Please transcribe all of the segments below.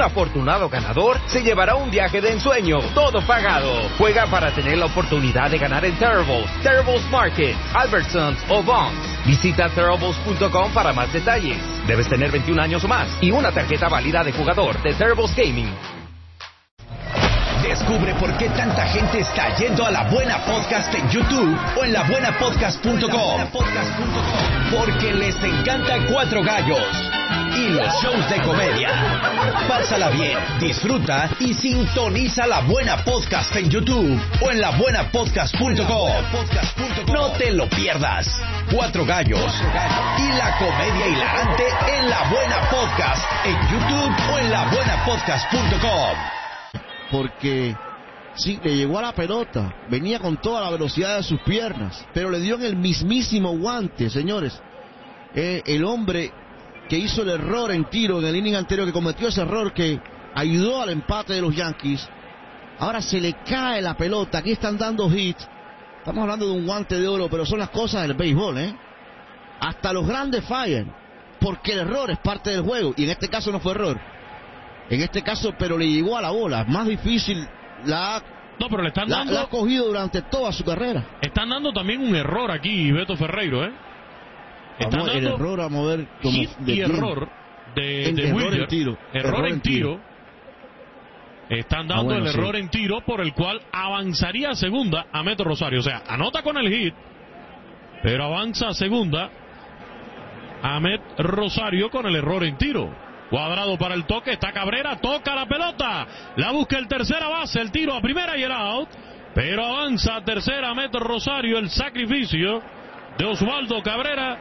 afortunado ganador se llevará un viaje de ensueño, todo pagado. Juega para tener la oportunidad de ganar en Terribles Market, Albertsons o Vons. Visita Terribles.com para más detalles. Debes tener 21 años o más y una tarjeta válida de jugador de Terribles Gaming. Descubre por qué tanta gente está yendo a La Buena Podcast en YouTube o en labuenapodcast.com. Porque les encanta Cuatro Gallos y los shows de comedia. Pásala bien, disfruta y sintoniza La Buena Podcast en YouTube o en labuenapodcast.com. No te lo pierdas. Cuatro Gallos y la comedia hilarante en La Buena Podcast en YouTube o en labuenapodcast.com. Porque sí, le llegó a la pelota, venía con toda la velocidad de sus piernas, pero le dio en el mismísimo guante, señores. El hombre que hizo el error en tiro en el inning anterior, que cometió ese error que ayudó al empate de los Yankees, ahora se le cae la pelota. Aquí están dando hits. Estamos hablando de un guante de oro, pero son las cosas del béisbol, Hasta los grandes fallan, porque el error es parte del juego, y en este caso no fue error. En este caso, pero le llegó a la bola. Más difícil pero le están dando... la ha cogido durante toda su carrera. Están dando también un error aquí, Beto Ferreiro, Están dando el error a mover como hit y error de Wheeler. Error en tiro. Están dando el error en tiro por el cual avanzaría a segunda Amet Rosario. O sea, anota con el hit, pero avanza a segunda Amet Rosario con el error en tiro. Cuadrado para el toque, está Cabrera, toca la pelota, la busca el tercera base, el tiro a primera y el out, pero avanza a tercera Amet Rosario, el sacrificio de Osvaldo Cabrera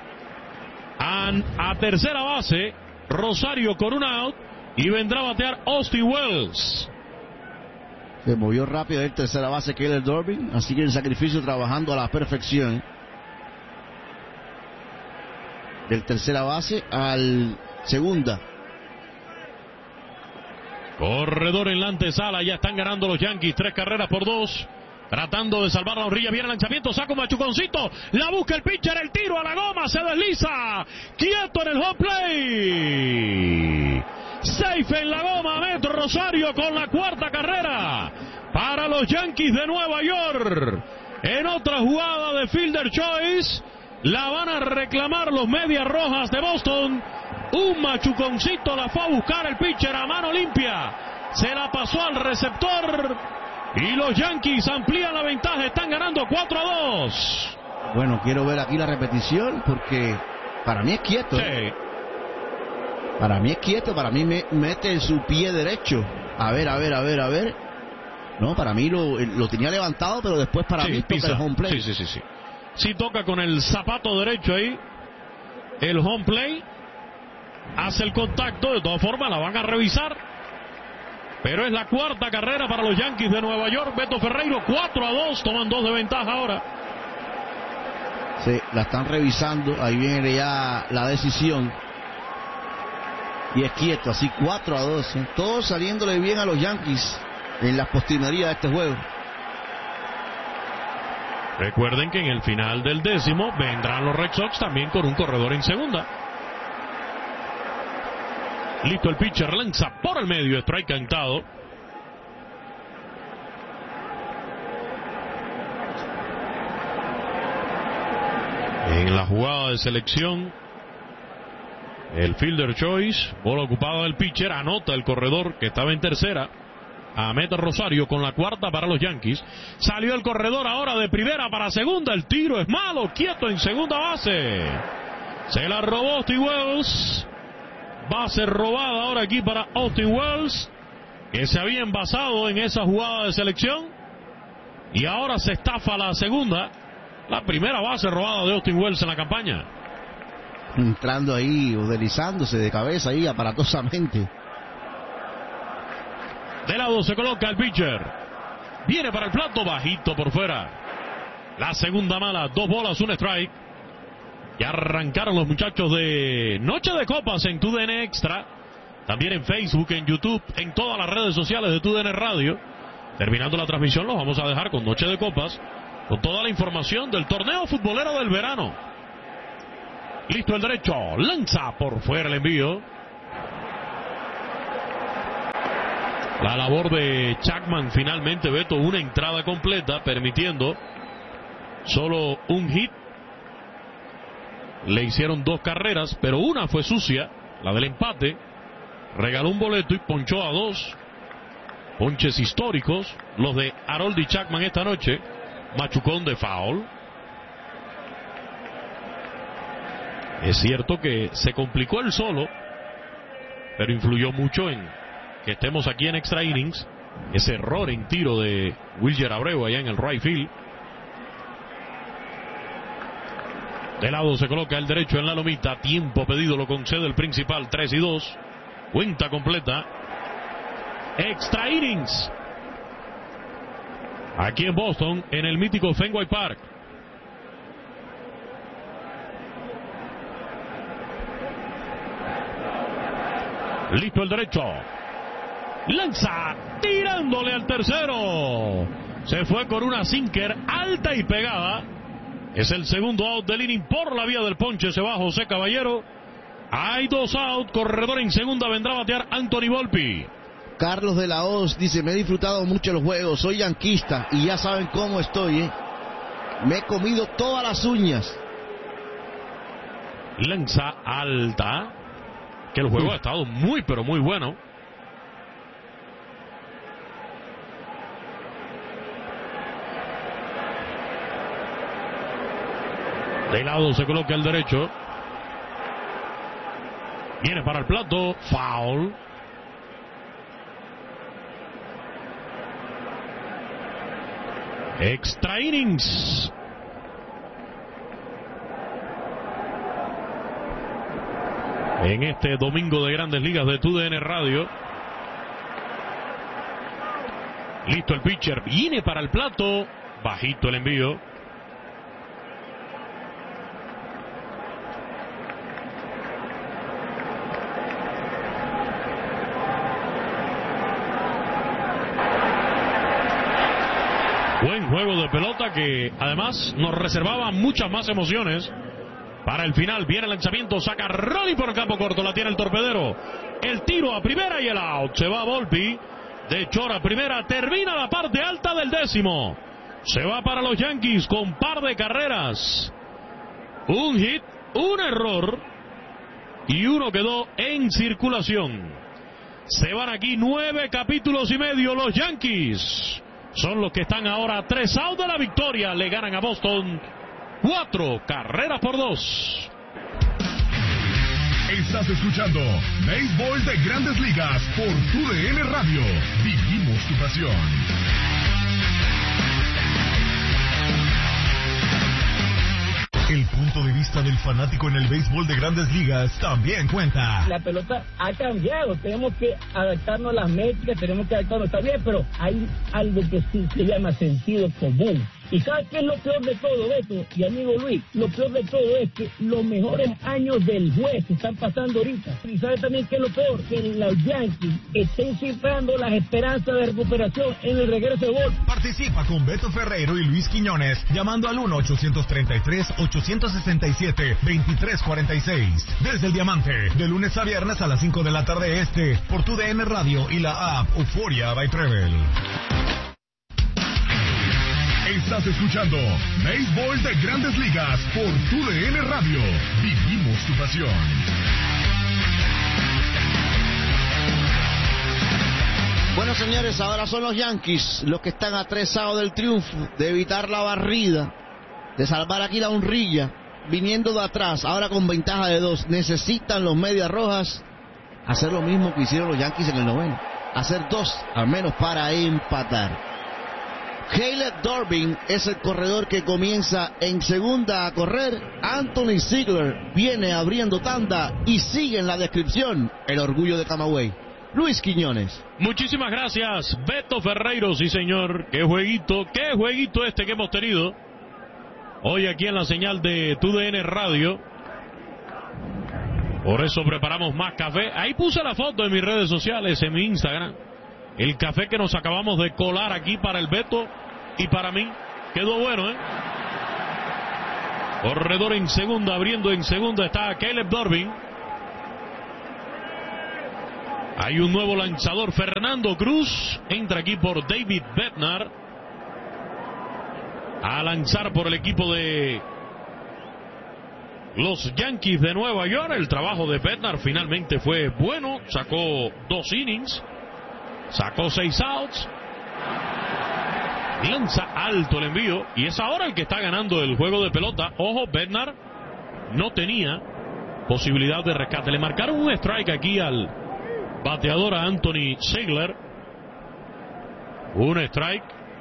a tercera base, Rosario con un out, y vendrá a batear Austin Wells. Se movió rápido el tercera base Keller Dorbin, así que el sacrificio trabajando a la perfección. Del tercera base al segunda. Corredor en la antesala, ya están ganando los Yankees, 3-2, tratando de salvar la orilla, viene el lanzamiento, saca un machuconcito, la busca el pitcher, el tiro a la goma, se desliza, quieto en el home play, safe en la goma, Amet Rosario con la cuarta carrera para los Yankees de Nueva York. En otra jugada de fielder choice, la van a reclamar los Medias Rojas de Boston. Un machuconcito la fue a buscar el pitcher a mano limpia. Se la pasó al receptor. Y los Yankees amplían la ventaja. Están ganando 4-2. Bueno, quiero ver aquí la repetición porque para mí es quieto. Sí. Para mí es quieto. Para mí mete su pie derecho. A ver. No, para mí lo tenía levantado, pero después para mí toca el home play. Sí. Sí toca con el zapato derecho ahí el home play. Hace el contacto, de todas formas la van a revisar, pero es la cuarta carrera para los Yankees de Nueva York. Beto Ferreiro, 4-2, toman 2 de ventaja ahora. Sí, la están revisando, ahí viene ya la decisión, y es quieto, así 4-2, todos saliéndole bien a los Yankees en la postrimería de este juego. Recuerden que en el final del 10º vendrán los Red Sox también con un corredor en segunda. Listo el pitcher, lanza por el medio, strike cantado. En la jugada de selección, el fielder choice, bola ocupada del pitcher, anota el corredor que estaba en tercera, Amet Rosario con la cuarta para los Yankees. Salió el corredor ahora de primera para segunda, el tiro es malo, quieto en segunda base. Se la robó Austin Wells. Base robada ahora aquí para Austin Wells, que se había envasado en esa jugada de selección, y ahora se estafa la segunda. La primera base robada de Austin Wells en la campaña. Entrando ahí o deslizándose de cabeza ahí aparatosamente. De lado se coloca el pitcher, viene para el plato, bajito por fuera. La segunda mala, 2 bolas, 1 strike. Ya arrancaron los muchachos de Noche de Copas en TUDN Extra, también en Facebook, en YouTube, en todas las redes sociales de TUDN Radio. Terminando la transmisión los vamos a dejar con Noche de Copas, con toda la información del torneo futbolero del verano. Listo el derecho, lanza por fuera el envío. La labor de Chapman finalmente, Beto, una entrada completa, permitiendo solo un hit. Le hicieron 2 carreras, pero una fue sucia, la del empate. Regaló un boleto y ponchó a 2. Ponches históricos, los de Aroldis Chapman esta noche. Machucón de foul. Es cierto que se complicó el solo, pero influyó mucho en que estemos aquí en extra innings. Ese error en tiro de Wilyer Abreu allá en el right field. De lado se coloca el derecho en la lomita. Tiempo pedido lo concede el principal. 3-2. Cuenta completa. Extra innings. Aquí en Boston, en el mítico Fenway Park. Listo el derecho. Lanza. Tirándole al tercero. Se fue con una sinker alta y pegada. Es el segundo out del inning por la vía del ponche. Se va José Caballero. Hay 2 out. Corredor en segunda. Vendrá a batear Anthony Volpi. Carlos de la Hoz dice: me he disfrutado mucho los juegos. Soy yanquista y ya saben cómo estoy, Me he comido todas las uñas. Lanza alta. Que el juego ha estado muy pero muy bueno. De lado se coloca el derecho. Viene para el plato. Foul. Extra innings. En este domingo de Grandes Ligas de TUDN Radio. Listo el pitcher. Viene para el plato. Bajito el envío. Buen juego de pelota que además nos reservaba muchas más emociones para el final. Viene el lanzamiento, saca Ronnie por el campo corto, la tiene el torpedero. El tiro a primera y el out. Se va Volpi de short a primera, termina la parte alta del 10º. Se va para los Yankees con par de carreras. Un hit, un error y uno quedó en circulación. Se van aquí 9 capítulos y medio los Yankees. Son los que están ahora a 3 out de la victoria. Le ganan a Boston 4 carreras por 2. Estás escuchando Béisbol de Grandes Ligas por TUDN Radio. Vivimos tu pasión. El punto de vista del fanático en el béisbol de Grandes Ligas también cuenta. La pelota ha cambiado, tenemos que adaptarnos a las métricas, tenemos que adaptarnos, está bien, pero hay algo que sí se llama sentido común. ¿Y sabes qué es lo peor de todo, Beto y amigo Luis? Lo peor de todo es que los mejores años del juez se están pasando ahorita. ¿Y sabes también qué es lo peor? Que los Yankees estén cifrando las esperanzas de recuperación en el regreso de gol. Participa con Beto Ferreiro y Luis Quiñones llamando al 1-833-867-2346. Desde el Diamante, de lunes a viernes a las 5 de la tarde este, por TUDN Radio y la app Euforia by Travel. Estás escuchando Béisbol de Grandes Ligas por TUDN Radio. Vivimos tu pasión. Bueno, señores, ahora son los Yankees los que están a 3 outs del triunfo, de evitar la barrida, de salvar aquí la honrilla, viniendo de atrás, ahora con ventaja de 2. Necesitan los Medias Rojas hacer lo mismo que hicieron los Yankees en el 9º, hacer 2 al menos para empatar. Caleb Durbin es el corredor que comienza en segunda a correr. Anthony Ziegler viene abriendo tanda y sigue en la descripción el orgullo de Camagüey, Luis Quiñones. Muchísimas gracias, Beto Ferreiro, sí señor. Qué jueguito este que hemos tenido hoy aquí en la señal de TUDN Radio. Por eso preparamos más café. Ahí puse la foto en mis redes sociales, en mi Instagram. El café que nos acabamos de colar aquí para el Beto y para mí. Quedó bueno, Corredor en segunda, abriendo en segunda está Caleb Durbin. Hay un nuevo lanzador, Fernando Cruz, entra aquí por David Bednar a lanzar por el equipo de los Yankees de Nueva York. El trabajo de Bednar finalmente fue bueno, sacó 2 innings, sacó 6 outs, lanza alto el envío y es ahora el que está ganando el juego de pelota. Ojo, Bednar no tenía posibilidad de rescate, le marcaron un strike aquí al bateador, a Anthony Ziegler, un strike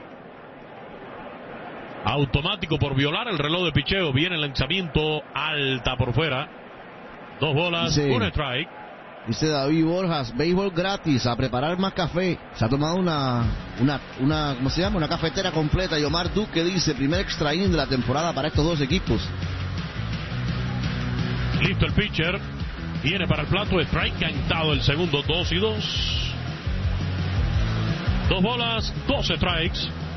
automático por violar el reloj de picheo. Viene el lanzamiento alta por fuera, 2 bolas, un strike. Dice David Borjas, béisbol gratis, a preparar más café. Se ha tomado una ¿cómo se llama? Una cafetera completa. Y Omar Duque dice, primer extra inning de la temporada para estos 2 equipos. Listo el pitcher, viene para el plato, strike cantado el segundo, 2-2. 2 bolas, 2 strikes.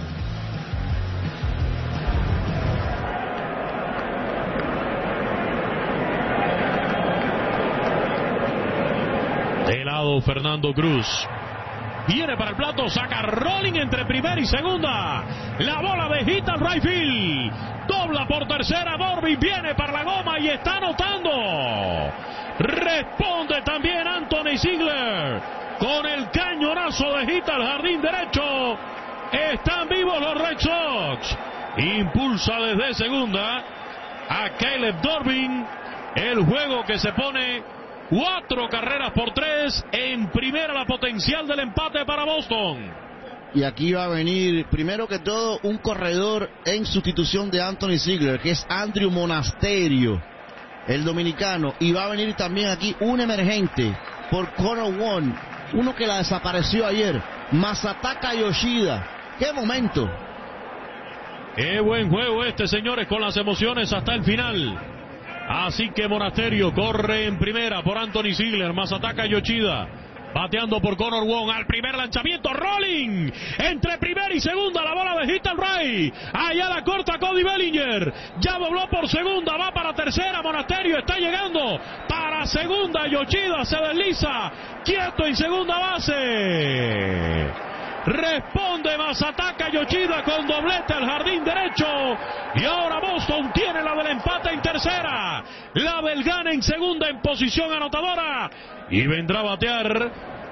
De lado Fernando Cruz. Viene para el plato, saca rolling entre primera y segunda. La bola de hit al right field. Dobla por tercera, Dorvin viene para la goma y está anotando. Responde también Anthony Ziegler con el cañonazo de hit al jardín derecho. Están vivos los Red Sox. Impulsa desde segunda a Caleb Dorvin. El juego que se pone 4 carreras por 3. En primera la potencial del empate para Boston. Y aquí va a venir, primero que todo, un corredor en sustitución de Anthony Ziegler, que es Andrew Monasterio, el dominicano. Y va a venir también aquí un emergente por Connor Wong, uno que la desapareció ayer, Masataka Yoshida. ¡Qué momento! ¡Qué buen juego este, señores, con las emociones hasta el final! Así que Monasterio corre en primera por Anthony Ziegler, Masataka Yoshida bateando por Connor Wong, al primer lanzamiento, rolling entre primera y segunda, la bola de hit al right, allá la corta Cody Bellinger, ya dobló por segunda, va para tercera, Monasterio está llegando para segunda, Yoshida se desliza, quieto en segunda base. Responde Masataka Yoshida con doblete al jardín derecho. Y ahora Boston tiene la del empate en tercera. La del gane en segunda en posición anotadora. Y vendrá a batear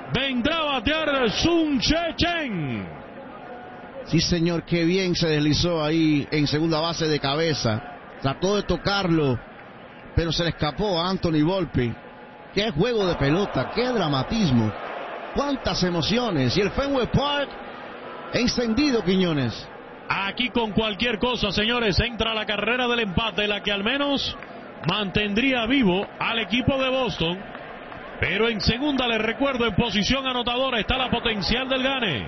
Sun Che-Chen. Sí, señor, qué bien se deslizó ahí en segunda base de cabeza. Trató de tocarlo, pero se le escapó a Anthony Volpe. Qué juego de pelota, qué dramatismo. Cuántas emociones. Y el Fenway Park encendido, Quiñones. Aquí con cualquier cosa, señores, entra la carrera del empate, la que al menos mantendría vivo al equipo de Boston. Pero en segunda, les recuerdo, en posición anotadora está la potencial del gane.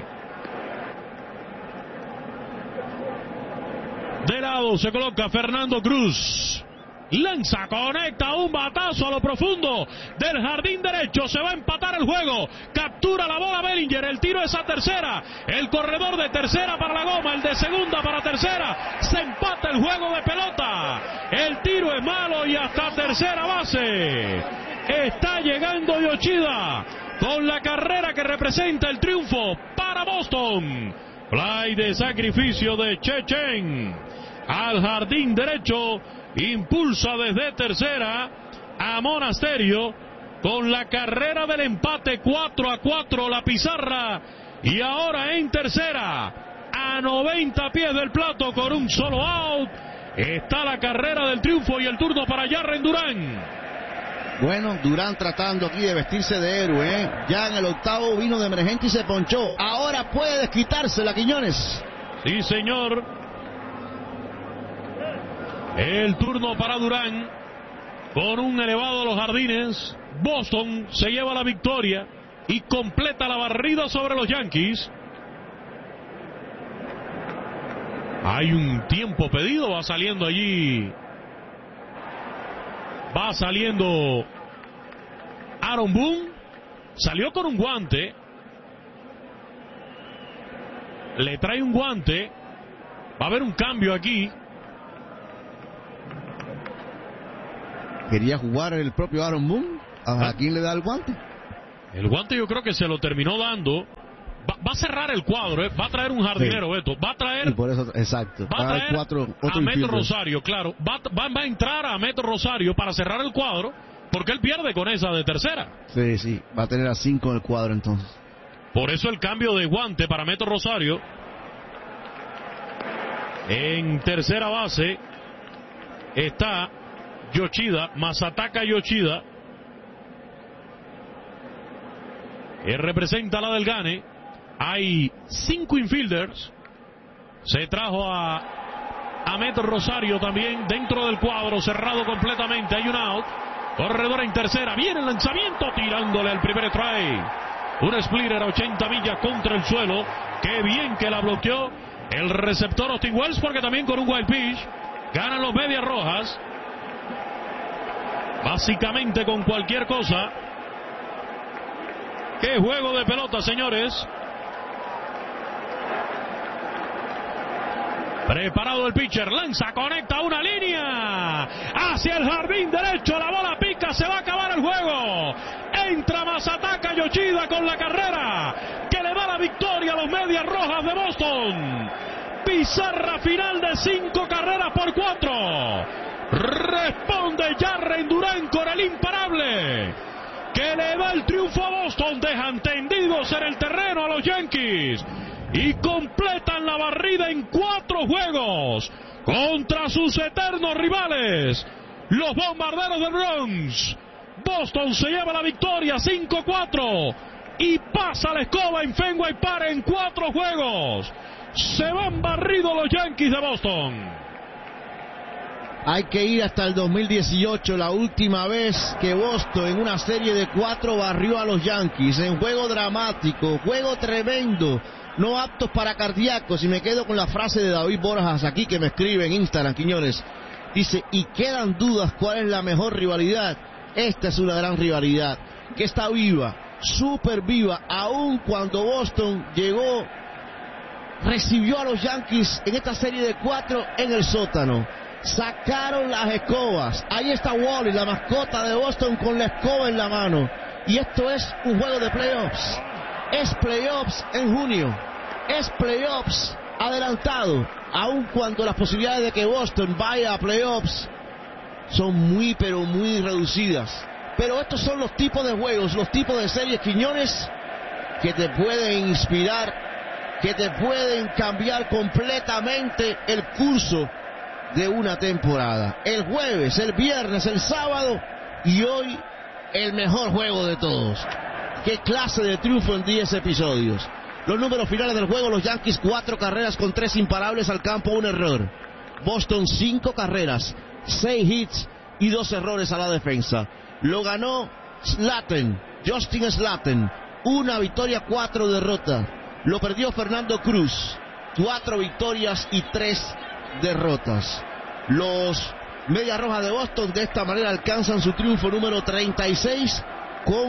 De lado se coloca Fernando Cruz. Lanza, conecta un batazo a lo profundo del jardín derecho, se va a empatar el juego, captura la bola Bellinger, el tiro es a tercera, el corredor de tercera para la goma, el de segunda para tercera, se empata el juego de pelota, el tiro es malo y hasta tercera base, está llegando Yoshida con la carrera que representa el triunfo para Boston. Fly de sacrificio de Che-Chen al jardín derecho. Impulsa desde tercera a Monasterio con la carrera del empate, 4-4 la pizarra. Y ahora en tercera, a 90 pies del plato con un solo out, está la carrera del triunfo y el turno para Jarren Durán. Bueno, Durán tratando aquí de vestirse de héroe, ¿eh? Ya en el octavo vino de emergente y se ponchó. Ahora puede desquitársela, Quiñones. Sí, señor. El turno para Durán, con un elevado a los jardines. Boston se lleva la victoria y completa la barrida sobre los Yankees. Hay un tiempo pedido, va saliendo allí. Va saliendo Aaron Boone. Salió con un guante. Le trae un guante. Va a haber un cambio aquí. Quería jugar el propio Aaron Boone. ¿A quién le da el guante? El guante yo creo que se lo terminó dando. Va a cerrar el cuadro, va a traer un jardinero, Beto. Va a traer. Y por eso, exacto. Va a traer a Meto Rosario, claro. Va a entrar a Meto Rosario para cerrar el cuadro, porque él pierde con esa de tercera. Sí. Va a tener a 5 en el cuadro entonces. Por eso el cambio de guante para Meto Rosario. En tercera base está Yoshida, Masataka Yoshida, que representa la del Gane. Hay 5 infielders. Se trajo a Meto Rosario también dentro del cuadro, cerrado completamente. Hay un out. Corredor en tercera. Viene el lanzamiento, tirándole al primer strike. Un splitter a 80 millas contra el suelo. Qué bien que la bloqueó el receptor Austin Wells, porque también con un wild pitch ganan los Medias Rojas. Básicamente con cualquier cosa. Qué juego de pelota, señores. Preparado el pitcher, lanza, conecta una línea hacia el jardín derecho, la bola pica, se va a acabar el juego. Entra Masataka Yoshida con la carrera que le da la victoria a los Medias Rojas de Boston. Pizarra final de 5 carreras por 4. Responde Jarren Duran con el imparable que le da el triunfo a Boston. Dejan tendidos en el terreno a los Yankees y completan la barrida en 4 juegos contra sus eternos rivales, los Bombarderos del Bronx. Boston se lleva la victoria 5-4 y pasa la escoba en Fenway Park en 4 juegos. Se van barridos los Yankees de Boston. Hay que ir hasta el 2018, la última vez que Boston en una serie de 4 barrió a los Yankees, en juego dramático, juego tremendo, no aptos para cardíacos. Y me quedo con la frase de David Borjas aquí, que me escribe en Instagram, Quiñones. Dice, y quedan dudas cuál es la mejor rivalidad. Esta es una gran rivalidad, que está viva, súper viva, aun cuando Boston llegó, recibió a los Yankees en esta serie de 4 en el sótano. Sacaron las escobas. Ahí está Wally, la mascota de Boston, con la escoba en la mano. Y esto es un juego de playoffs. Es playoffs en junio. Es playoffs adelantado. Aun cuando las posibilidades de que Boston vaya a playoffs son muy, pero muy reducidas. Pero estos son los tipos de juegos, los tipos de series, Quiñones, que te pueden inspirar, que te pueden cambiar completamente el curso de una temporada. El jueves, el viernes, el sábado y hoy el mejor juego de todos. Qué clase de triunfo en 10 episodios. Los números finales del juego: los Yankees 4 carreras con 3 imparables al campo, 1 error. Boston 5 carreras, 6 hits y 2 errores a la defensa. Lo ganó Slaten, Justin Slaten, 1 victoria, 4 derrotas. Lo perdió Fernando Cruz, 4 victorias y 3 derrotas. Los Medias Rojas de Boston de esta manera alcanzan su triunfo número 36 con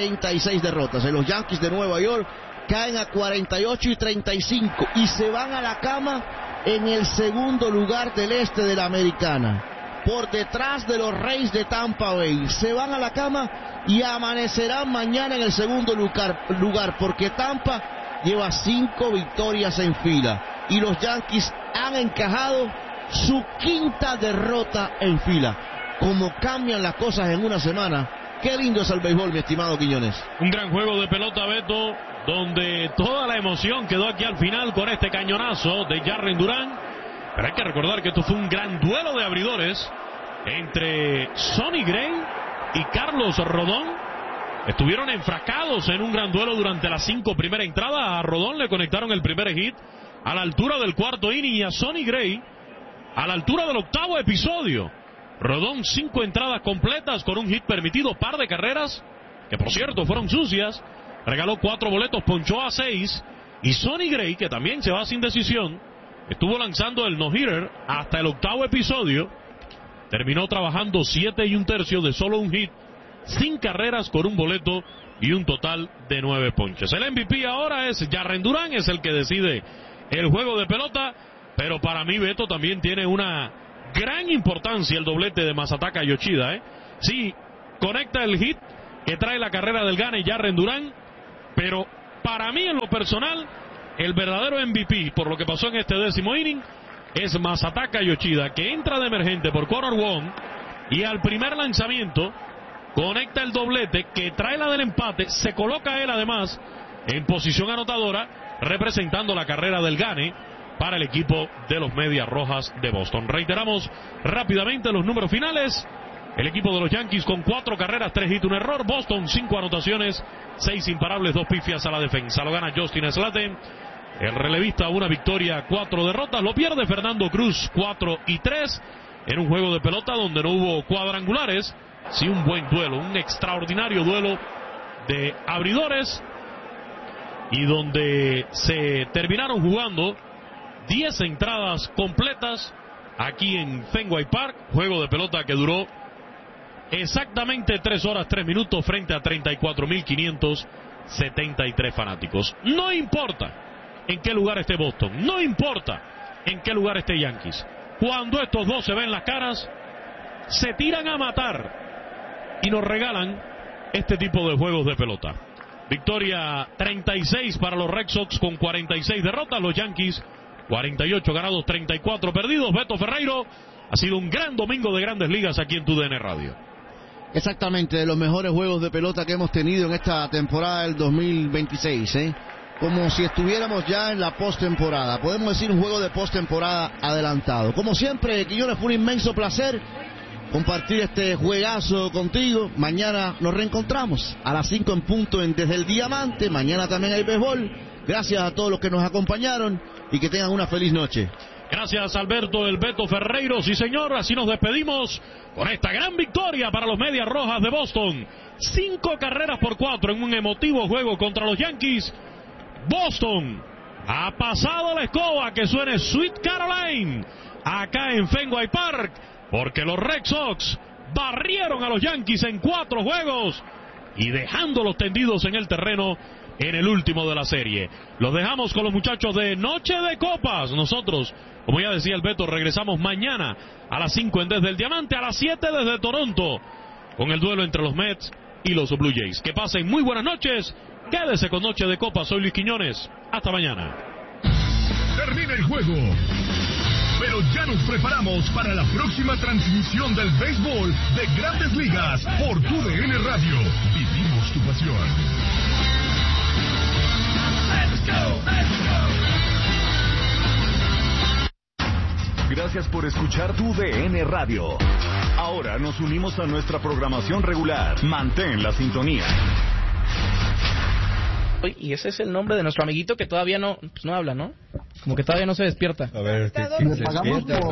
46 derrotas. En los Yankees de Nueva York caen a 48 y 35 y se van a la cama en el segundo lugar del este de la Americana, por detrás de los Rays de Tampa Bay. Se van a la cama y amanecerán mañana en el segundo lugar, porque Tampa lleva 5 victorias en fila y los Yankees han encajado su 5ª derrota en fila. Como cambian las cosas en una semana. Qué lindo es el béisbol, mi estimado Quiñones. Un gran juego de pelota, Beto, donde toda la emoción quedó aquí al final con este cañonazo de Jarren Duran. Pero hay que recordar que esto fue un gran duelo de abridores entre Sonny Gray y Carlos Rodón. Estuvieron enfrascados en un gran duelo durante las 5 primeras entradas. A Rodón le conectaron el primer hit a la altura del 4º inning y a Sonny Gray a la altura del 8º episodio. Rodón 5 entradas completas con un hit permitido, par de carreras que por cierto fueron sucias. Regaló 4 boletos, ponchó a 6. Y Sonny Gray, que también se va sin decisión, estuvo lanzando el no-hitter hasta el 8º episodio. Terminó trabajando 7 1/3 de solo un hit, sin carreras, con un boleto y un total de 9 ponches. El MVP ahora es Jarren Duran, es el que decide el juego de pelota. Pero para mí, Beto, también tiene una gran importancia el doblete de Masataka Yoshida. Sí, conecta el hit que trae la carrera del Gane, Jarren Durán, pero para mí en lo personal, el verdadero MVP por lo que pasó en este 10º inning es Masataka Yoshida, que entra de emergente por corner one y al primer lanzamiento conecta el doblete que trae la del empate, se coloca él además en posición anotadora, representando la carrera del Gane para el equipo de los Medias Rojas de Boston. Reiteramos rápidamente los números finales. El equipo de los Yankees con 4 carreras, 3 hits, 1 error. Boston 5 anotaciones, 6 imparables, 2 pifias a la defensa. Lo gana Justin Slaten. El relevista, 1 victoria, 4 derrotas. Lo pierde Fernando Cruz, 4-3 en un juego de pelota donde no hubo cuadrangulares. Sí, un buen duelo, un extraordinario duelo de abridores y donde se terminaron jugando 10 entradas completas aquí en Fenway Park. Juego de pelota que duró exactamente 3 horas 3 minutos frente a 34.573 fanáticos. No importa en qué lugar esté Boston, no importa en qué lugar esté Yankees. Cuando estos dos se ven las caras, se tiran a matar y nos regalan este tipo de juegos de pelota. Victoria 36 para los Red Sox con 46 derrotas. Los Yankees 48 ganados, 34 perdidos. Beto Ferreiro, ha sido un gran domingo de Grandes Ligas aquí en TUDN Radio. Exactamente, de los mejores juegos de pelota que hemos tenido en esta temporada del 2026, como si estuviéramos ya en la postemporada. Podemos decir un juego de postemporada adelantado. Como siempre, Quiñones, fue un inmenso placer compartir este juegazo contigo. Mañana nos reencontramos a las 5 en punto Desde el Diamante. Mañana también hay béisbol. Gracias a todos los que nos acompañaron y que tengan una feliz noche. Gracias, Alberto El Beto Ferreiro. Sí, señor, así nos despedimos con esta gran victoria para los Medias Rojas de Boston. 5 carreras por 4 en un emotivo juego contra los Yankees. Boston ha pasado la escoba, que suene Sweet Caroline acá en Fenway Park, porque los Red Sox barrieron a los Yankees en 4 juegos y dejándolos tendidos en el terreno en el último de la serie. Los dejamos con los muchachos de Noche de Copas. Nosotros, como ya decía el Beto, regresamos mañana a las 5 en Desde el Diamante, a las 7 desde Toronto, con el duelo entre los Mets y los Blue Jays. Que pasen muy buenas noches. Quédese con Noche de Copas. Soy Luis Quiñones. Hasta mañana. Termina el juego, pero ya nos preparamos para la próxima transmisión del béisbol de Grandes Ligas por TUDN Radio. Vivimos tu pasión. Let's go, let's go. Gracias por escuchar TUDN Radio. Ahora nos unimos a nuestra programación regular. Mantén la sintonía. Y ese es el nombre de nuestro amiguito que todavía no habla, ¿no? Como que todavía no se despierta. A ver, se despierta.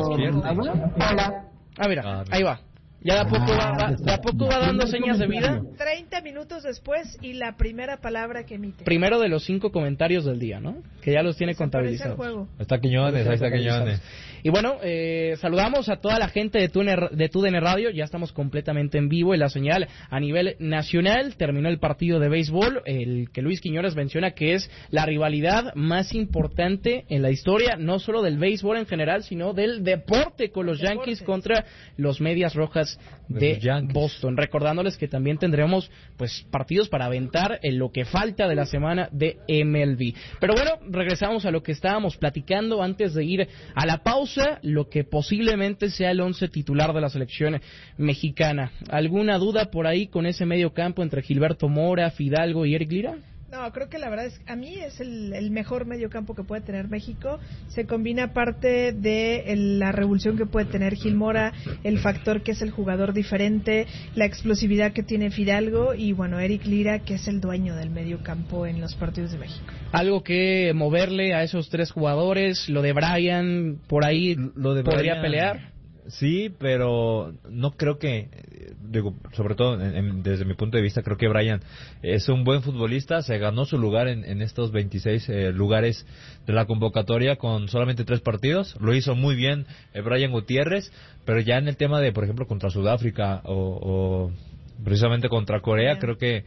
Ah, mira, ahí va. Ya de a poco va dando señas de vida. 30 minutos después y la primera palabra que emite. Primero de los 5 comentarios del día, ¿no? Que ya los tiene contabilizados. Está Quiñones, ahí está Quiñones. Y bueno, saludamos a toda la gente de TUDN Radio. Ya estamos completamente en vivo en la señal a nivel nacional. Terminó el partido de béisbol, el que Luis Quiñones menciona que es la rivalidad más importante en la historia, no solo del béisbol en general, sino del deporte, con los Yankees contra los Medias Rojas de Boston. Recordándoles que también tendremos pues partidos para aventar en lo que falta de la semana de MLB. Pero bueno, regresamos a lo que estábamos platicando antes de ir a la pausa, lo que posiblemente sea el 11 titular de la selección mexicana. ¿Alguna duda por ahí con ese medio campo entre Gilberto Mora, Fidalgo y Eric Lira? No, creo que la verdad es, a mí es el mejor mediocampo que puede tener México. Se combina parte de la revolución que puede tener Gil Mora, el factor que es el jugador diferente, la explosividad que tiene Fidalgo y bueno, Eric Lira, que es el dueño del mediocampo en los partidos de México. Algo que moverle a esos 3 jugadores, lo de Brian, por ahí podría pelear. Sí, pero no creo que, digo, sobre todo desde mi punto de vista, creo que Brian es un buen futbolista, se ganó su lugar en estos 26 lugares de la convocatoria con solamente 3 partidos, lo hizo muy bien Brian Gutiérrez, pero ya en el tema de, por ejemplo, contra Sudáfrica o precisamente contra Corea. Creo que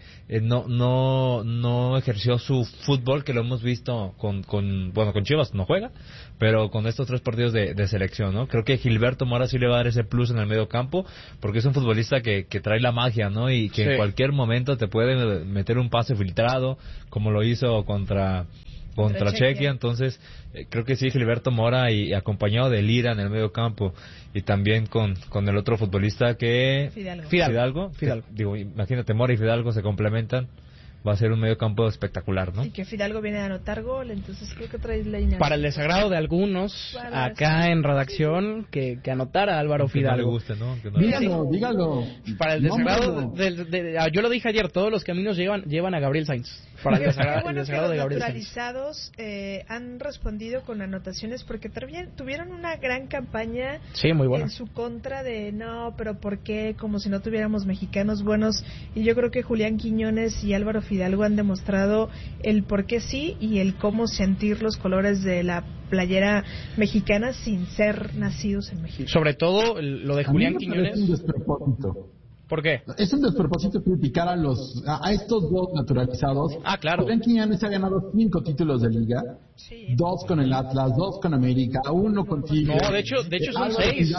no ejerció su fútbol que lo hemos visto con Chivas no juega, pero con estos 3 partidos de selección, ¿no? Creo que Gilberto Mora sí le va a dar ese plus en el medio campo, porque es un futbolista que trae la magia, ¿no? Y que en cualquier momento te puede meter un pase filtrado, como lo hizo contra Chequia. Entonces creo que sí, Gilberto Mora y acompañado de Lira en el medio campo, y también con el otro futbolista que Fidalgo. Digo, imagínate, Mora y Fidalgo se complementan, va a ser un medio campo espectacular, ¿no? Y que Fidalgo viene a anotar gol, entonces creo que trae línea. Para el desagrado de algunos acá en redacción, que anotara Álvaro Fidalgo. No le guste, ¿no? Dígalo. Para el desagrado yo lo dije ayer, todos los caminos llevan a Gabriel Sainz. Para el desagrado de Gabriel Sainz. Los naturalizados han respondido con anotaciones, porque tuvieron una gran campaña muy buena en su contra de no, pero ¿por qué? Como si no tuviéramos mexicanos buenos. Y yo creo que Julián Quiñones y Álvaro Fidalgo han demostrado el por qué sí y el cómo sentir los colores de la playera mexicana sin ser nacidos en México. Sobre todo lo de Julián Quiñones. ¿Por qué? Es un despropósito criticar a estos 2 naturalizados. Claro. Julián Quiñones ha ganado 5 títulos de liga, 2 con el Atlas, 2 con América, 1 con Tigres. No, de hecho son 6.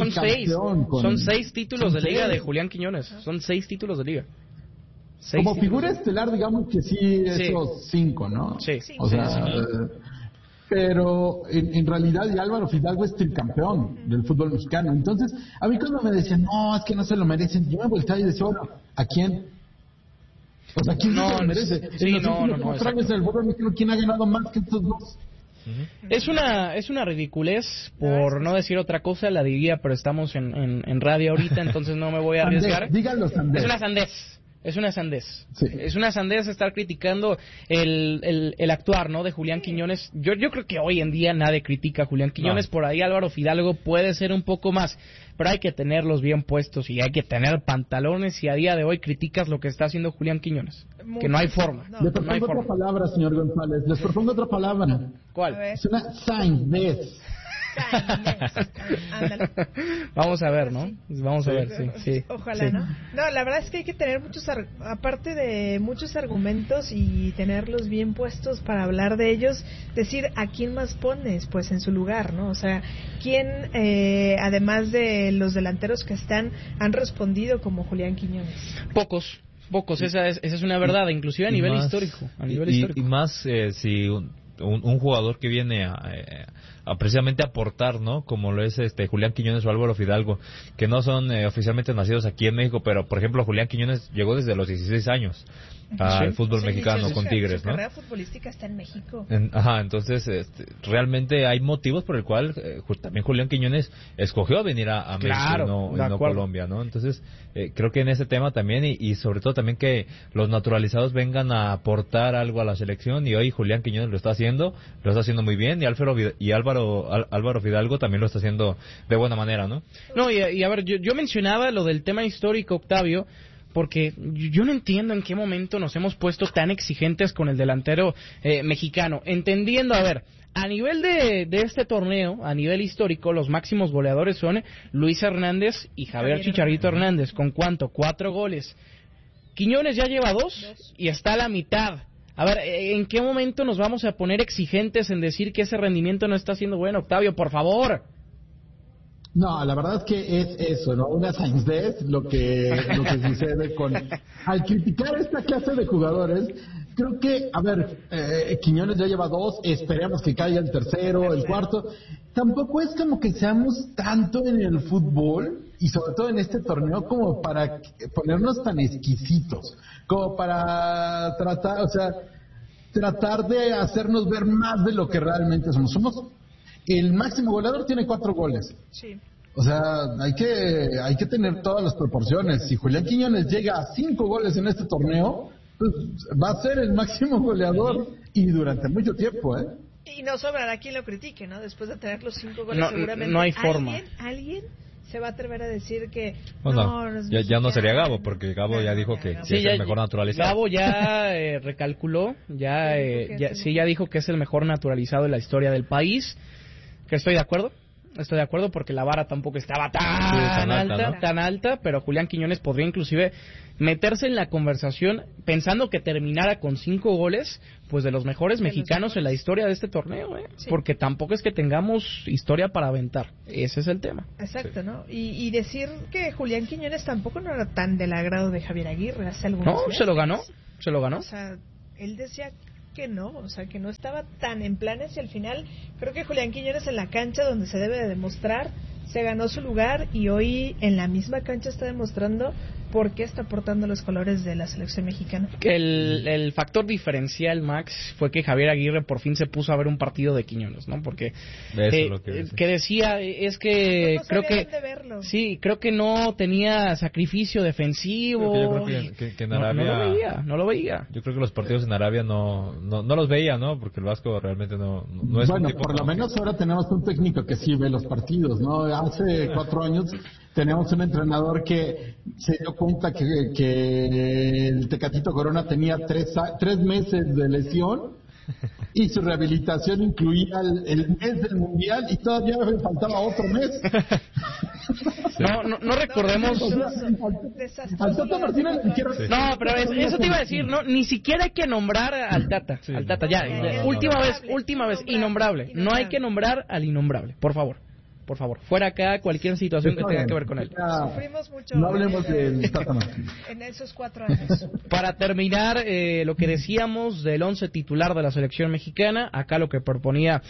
Son 6 títulos de liga de Julián Quiñones. Son 6 títulos de liga. Como figura estelar, digamos que sí, esos 5, ¿no? Sí. O sea, pero en realidad Álvaro Fidalgo es tricampeón del fútbol mexicano. Entonces, a mí cuando me decían, no, es que no se lo merecen, yo me volteaba y decía, bueno, ¿a quién? O sea, ¿quién no se lo merece? En los últimos años del fútbol mexicano, ¿quién ha ganado más que estos 2? Es una ridiculez, por no decir otra cosa, la diría, pero estamos en radio ahorita, entonces no me voy a arriesgar. Díganlo, Sandés. Es una sandez. Es una sandez. Sí. Es una sandez estar criticando el actuar, ¿no?, de Julián Quiñones. Yo creo que hoy en día nadie critica a Julián Quiñones. Por ahí Álvaro Fidalgo puede ser un poco más, pero hay que tenerlos bien puestos y hay que tener pantalones, y a día de hoy criticas lo que está haciendo Julián Quiñones. Que no hay forma. Les propongo otra palabra, señor González. Les propongo otra palabra. ¿Cuál? Es una sandez. Vamos a ver, ¿no? Vamos a ver, sí. Ojalá, ¿no? No, la verdad es que hay que tener aparte de muchos argumentos y tenerlos bien puestos para hablar de ellos, decir a quién más pones, pues, en su lugar, ¿no? O sea, quién, además de los delanteros que están, han respondido como Julián Quiñones. Pocos, esa es una verdad, inclusive a nivel histórico. Y más si un jugador que viene a precisamente aportar, ¿no? Como lo es Julián Quiñones o Álvaro Fidalgo, que no son oficialmente nacidos aquí en México, pero por ejemplo Julián Quiñones llegó desde los 16 años al fútbol mexicano con Tigres, ¿no? Su carrera futbolística está en México. Entonces realmente hay motivos por el cual también Julián Quiñones escogió venir a México y no Colombia, ¿no? Entonces creo que en ese tema también y sobre todo también que los naturalizados vengan a aportar algo a la selección, y hoy Julián Quiñones lo está haciendo muy bien, y Álvaro Fidalgo también lo está haciendo de buena manera, ¿no? No, y a ver, yo mencionaba lo del tema histórico, Octavio, porque yo no entiendo en qué momento nos hemos puesto tan exigentes con el delantero mexicano, entendiendo, a ver, a nivel de este torneo, a nivel histórico, los máximos goleadores son Luis Hernández y Javier Chicharito Hernández. ¿Con cuánto? 4 goles. Quiñones ya lleva 2 y está a la mitad. A ver, ¿en qué momento nos vamos a poner exigentes en decir que ese rendimiento no está siendo bueno, Octavio? Por favor. No, la verdad es que es eso, ¿no? Una sandez lo que sucede con... Al criticar esta clase de jugadores, creo que, a ver, Quiñones ya lleva 2, esperemos que caiga el tercero, el cuarto. Tampoco es como que seamos tanto en el fútbol, y sobre todo en este torneo, como para ponernos tan exquisitos, como para tratar de hacernos ver más de lo que realmente somos. El máximo goleador tiene 4 goles. Sí. O sea, hay que tener todas las proporciones. Si Julián Quiñones llega a 5 goles en este torneo, pues va a ser el máximo goleador, y durante mucho tiempo, ¿eh? Y no sobrará quien lo critique, ¿no? Después de tener los 5 goles, seguramente no hay forma. Alguien se va a atrever a decir que ya no sería Gabo, porque Gabo ya dijo que es el mejor naturalizado. Gabo ya recalculó, ya dijo que es el mejor naturalizado de la historia del país, que estoy de acuerdo. estoy de acuerdo, porque la vara tampoco estaba tan alta, ¿no? Tan alta, pero Julián Quiñones podría inclusive meterse en la conversación pensando que terminara con 5 goles, pues de los mejores mexicanos en la historia de este torneo, sí. Porque tampoco es que tengamos historia para aventar, ese es el tema. Exacto, ¿no? Y decir que Julián Quiñones tampoco no era tan del agrado de Javier Aguirre hace algunos meses. Se lo ganó. O sea, él decía que no, o sea, que no estaba tan en planes, y al final creo que Julián Quiñones en la cancha donde se debe de demostrar se ganó su lugar, y hoy en la misma cancha está demostrando por qué está portando los colores de la selección mexicana. Que el factor diferencial, Max, fue que Javier Aguirre por fin se puso a ver un partido de Quiñones, ¿no? Porque que decía es que no creo que sí, creo que no tenía sacrificio defensivo. Yo creo que en Arabia no lo veía. Yo creo que los partidos en Arabia no los veía, ¿no? Porque el Vasco realmente no es bueno, un tipo, por lo menos ahora tenemos un técnico que sí ve los partidos, ¿no? Hace 4 años tenemos un entrenador que se dio cuenta que el Tecatito Corona tenía 3 meses de lesión y su rehabilitación incluía el mes del Mundial, y todavía me faltaba otro mes. No recordemos. Al Tata Martínez le quiero... No, pero eso te iba a decir, no, ni siquiera hay que nombrar al Tata. Sí. Al Tata, ya. Última vez, innombrable. No hay que nombrar al innombrable, por favor. Fuera acá cualquier situación que tenga que ver con él. Sufrimos mucho. No hablemos del Tata Martínez. En esos 4 años. Para terminar, lo que decíamos del 11 titular de la selección mexicana, acá lo que proponía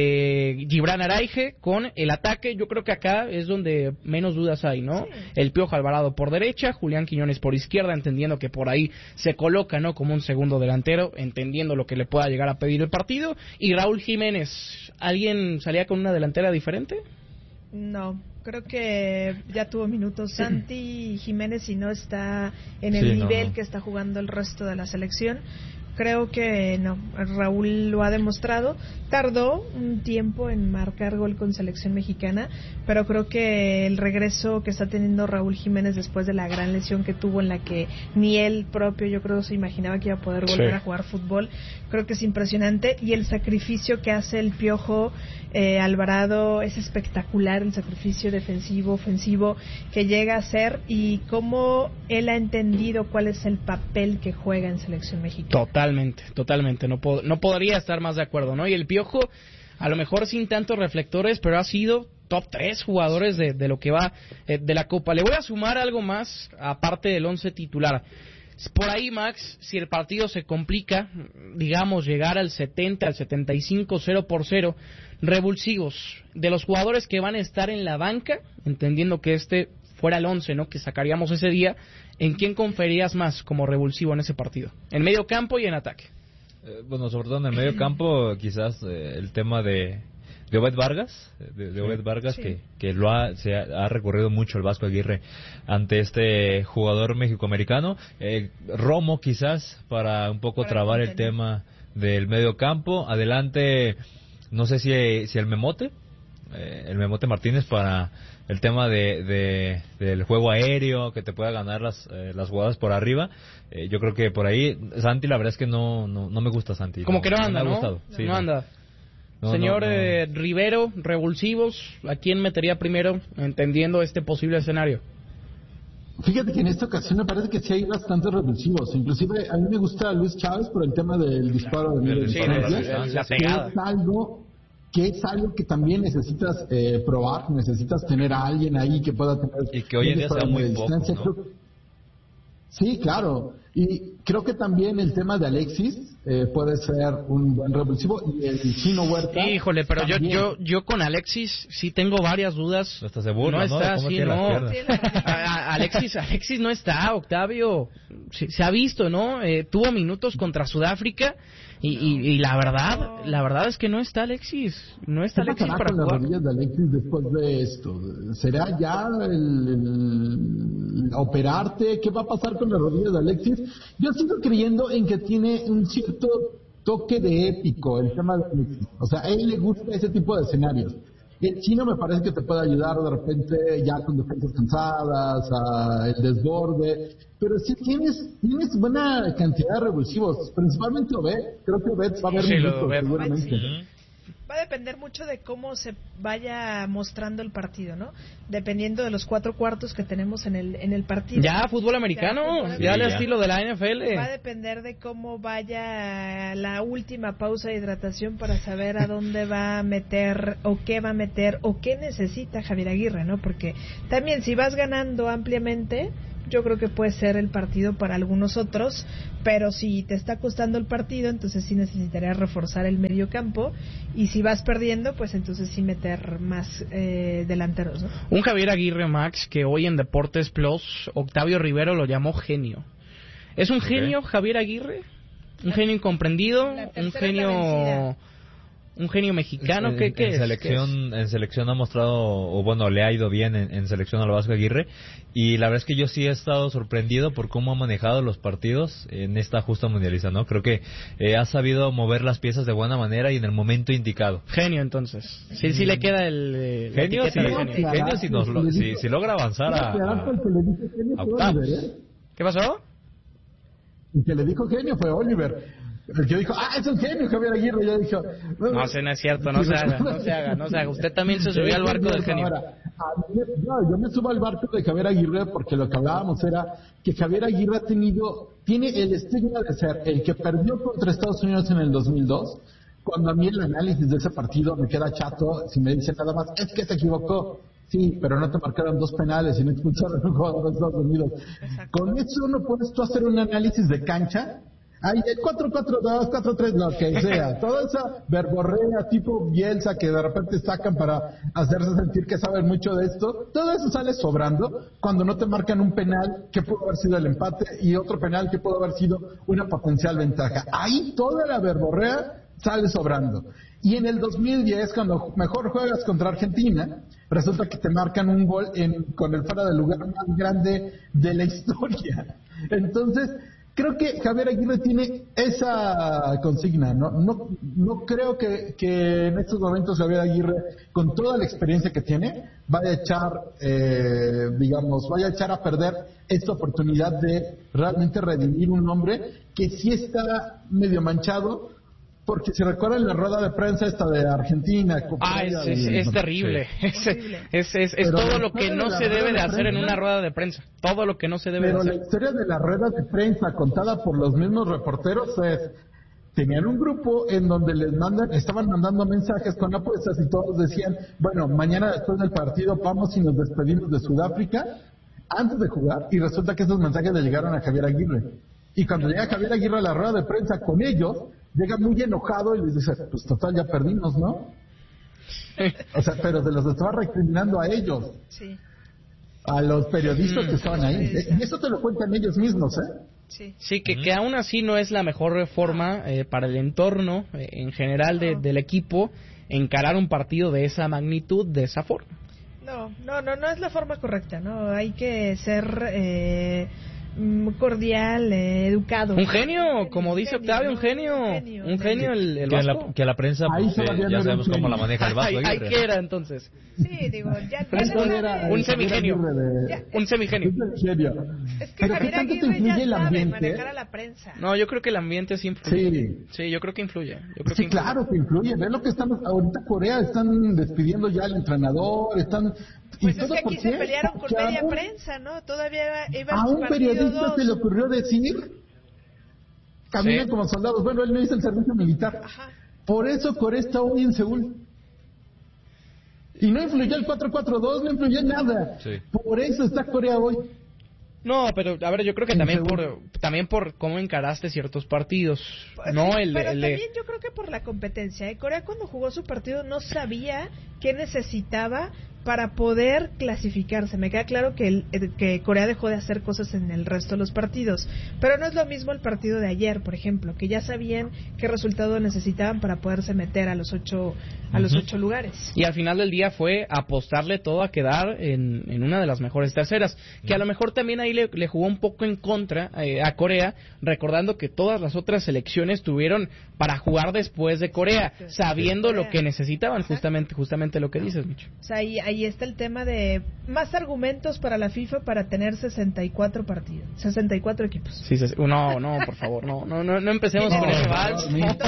Gibran Araige con el ataque, yo creo que acá es donde menos dudas hay, ¿no? Sí. El Piojo Alvarado por derecha, Julián Quiñones por izquierda, entendiendo que por ahí se coloca, ¿no? Como un segundo delantero, entendiendo lo que le pueda llegar a pedir el partido, y Raúl Jiménez. ¿Alguien salía con una delantera diferente? No, creo que ya tuvo minutos Santi Jiménez, y no está en el nivel que está jugando el resto de la selección. Creo que no, Raúl lo ha demostrado. Tardó un tiempo en marcar gol con selección mexicana, pero creo que el regreso que está teniendo Raúl Jiménez después de la gran lesión que tuvo, en la que ni él propio, yo creo, se imaginaba que iba a poder volver a jugar fútbol, creo que es impresionante, y el sacrificio que hace el Piojo Alvarado es espectacular, el sacrificio defensivo, ofensivo que llega a hacer, y cómo él ha entendido cuál es el papel que juega en selección mexicana. Totalmente, no podría estar más de acuerdo, ¿no? Y el Piojo, a lo mejor sin tantos reflectores, pero ha sido top 3 jugadores de lo que va de la Copa. Le voy a sumar algo más, aparte del 11 titular. Por ahí, Max, si el partido se complica, digamos, llegar al 70, al 75, 0-0, revulsivos, de los jugadores que van a estar en la banca, entendiendo que fuera el 11, ¿no?, que sacaríamos ese día, ¿en quién conferías más como revulsivo en ese partido? En medio campo y en ataque. Bueno, sobre todo en el medio campo, quizás el tema de Obed Vargas, de Obed Vargas, sí. que se ha recorrido mucho el Vasco Aguirre ante este jugador mexicoamericano. Romo, quizás, para un poco trabar el tema del medio campo. Adelante, no sé si el Memote Martínez, para el tema del juego aéreo, que te pueda ganar las jugadas por arriba. Yo creo que por ahí Santi, la verdad es que no me gusta Santi. Como que no anda, me ha gustado. ¿no? Sí, no anda. Señor Rivero, revulsivos, ¿a quién metería primero, entendiendo este posible escenario? Fíjate que en esta ocasión me parece que sí hay bastantes revulsivos. Inclusive a mí me gusta Luis Chávez por el tema del disparo de media distancia. La pegada. Que es algo que también necesitas probar, necesitas tener a alguien ahí que pueda tener... Y que hoy en día sea muy poco, ¿no? Sí, claro. Y creo que también el tema de Alexis puede ser un buen revulsivo, y el Chino Huerta. Híjole, pero yo con Alexis sí tengo varias dudas. No está seguro, no está, sí, no. Alexis no está, Octavio. Se ha visto, ¿no? Tuvo minutos contra Sudáfrica. Y la verdad es que no está Alexis. No está Alexis para jugar. ¿Qué pasará con las rodillas de Alexis después de esto? ¿Será ya el operarte? ¿Qué va a pasar con las rodillas de Alexis? Yo sigo creyendo en que tiene un cierto toque de épico el tema de Alexis. O sea, a él le gusta ese tipo de escenarios. El Chino me parece que te puede ayudar de repente ya con defensas cansadas, el desborde, pero sí tienes buena cantidad de revulsivos, principalmente Obed. Creo que Obed va a haber minutos, seguramente. Va a depender mucho de cómo se vaya mostrando el partido, ¿no? Dependiendo de los 4 cuartos que tenemos en el partido. Ya, fútbol americano, ya al estilo de la NFL. Va a depender de cómo vaya la última pausa de hidratación para saber a dónde va a meter o qué va a meter o qué necesita Javier Aguirre, ¿no? Porque también si vas ganando ampliamente, yo creo que puede ser el partido para algunos otros, pero si te está costando el partido, entonces sí necesitarías reforzar el medio campo, y si vas perdiendo, pues entonces sí meter más delanteros, ¿no? Un Javier Aguirre, Max, que hoy en Deportes Plus, Octavio Rivero lo llamó genio. ¿Es un genio Javier Aguirre? ¿Un genio incomprendido? ¿Un genio mexicano? ¿Qué es? En selección ha mostrado, o bueno, le ha ido bien en selección al Vasco Aguirre, y la verdad es que yo sí he estado sorprendido por cómo ha manejado los partidos en esta justa mundialista, ¿no? Creo que ha sabido mover las piezas de buena manera y en el momento indicado. Genio, entonces. Sí le queda el... Genio si logra avanzar a octavos. ¿Qué pasó? El que le dijo genio fue Oliver. El que dijo, es un genio Javier Aguirre, ya dijo... No, no es cierto, no se haga. Usted también se subió al barco del genio. Yo me subo al barco de Javier Aguirre porque lo que hablábamos era que Javier Aguirre tiene el estigma de ser el que perdió contra Estados Unidos en el 2002, cuando a mí el análisis de ese partido me queda chato si me dice nada más, es que se equivocó. Sí, pero no te marcaron 2 penales y no expulsaron a un jugador de Estados Unidos. Exacto. Con eso no puedes tú hacer un análisis de cancha. Hay el 4-4-2, 4-3, lo que sea. Toda esa verborrea tipo Bielsa que de repente sacan para hacerse sentir que saben mucho de esto, todo eso sale sobrando cuando no te marcan un penal que pudo haber sido el empate y otro penal que pudo haber sido una potencial ventaja. Ahí toda la verborrea sale sobrando. Y en el 2010, cuando mejor juegas contra Argentina, resulta que te marcan un gol con el fuera de lugar más grande de la historia. Entonces, creo que Javier Aguirre tiene esa consigna, no creo que en estos momentos Javier Aguirre, con toda la experiencia que tiene, vaya a echar a perder esta oportunidad de realmente redimir un nombre que sí está medio manchado. Porque si recuerdan la rueda de prensa esta de Argentina... Es terrible. Es todo lo que no se debe de hacer en una rueda de prensa. Todo lo que no se debe de hacer. Pero la historia de la rueda de prensa contada por los mismos reporteros es... Tenían un grupo en donde estaban mandando mensajes con apuestas y todos decían, bueno, mañana después del partido vamos y nos despedimos de Sudáfrica antes de jugar, y resulta que esos mensajes le llegaron a Javier Aguirre. Y cuando llega Javier Aguirre a la rueda de prensa con ellos, llega muy enojado y les dice, pues total, ya perdimos, ¿no? O sea, pero se los estaba recriminando a ellos. Sí. A los periodistas que estaban ahí. Y eso te lo cuentan ellos mismos, ¿eh? Sí, que aún así no es la mejor forma para el entorno en general del equipo encarar un partido de esa magnitud, de esa forma. No es la forma correcta, ¿no? Hay que ser... cordial, educado. Un genio, como dice Octavio, un genio el Vasco. Que la prensa, pues, ya sabemos cómo la maneja el Vasco. Ahí que era entonces. Sí, digo, ya un semigenio. Un semigenio. Es que Javier Aguirre ya sabe manejar a la prensa. No, yo creo que el ambiente sí influye. Sí, yo creo que influye. Claro que influye. Ve lo que estamos ahorita Corea, están despidiendo ya al entrenador, Pues es que aquí se pelearon con media prensa, ¿no? Todavía iban a un periodista se le ocurrió decir, caminan como soldados. Bueno, él no hizo el servicio militar. Ajá. Por eso Corea está hoy en Seúl. Y no influyó el 4-4-2, no influyó nada. Sí. Por eso está Corea hoy. No, pero a ver, yo creo que también por cómo encaraste ciertos partidos, no pero también yo creo que por la competencia. Corea cuando jugó su partido no sabía qué necesitaba para poder clasificarse. Me queda claro que Corea dejó de hacer cosas en el resto de los partidos, pero no es lo mismo el partido de ayer, por ejemplo, que ya sabían qué resultado necesitaban para poderse meter a los 8 lugares. Y al final del día fue apostarle todo a quedar en una de las mejores terceras, que a lo mejor también ahí le jugó un poco en contra a Corea, recordando que todas las otras selecciones tuvieron para jugar después de Corea, sabiendo lo que necesitaban, justamente lo que dices, Micho. O sea, ahí ahí está el tema de más argumentos para la FIFA para tener 64 partidos, 64 equipos. Sí, no, por favor, no empecemos con ese vals.